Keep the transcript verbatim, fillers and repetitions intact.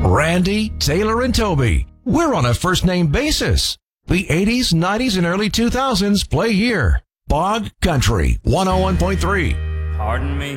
Randy, Taylor, and Toby. We're on a first-name basis. The eighties, nineties, and early two thousands play here. Bog Country one oh one point three. Pardon me,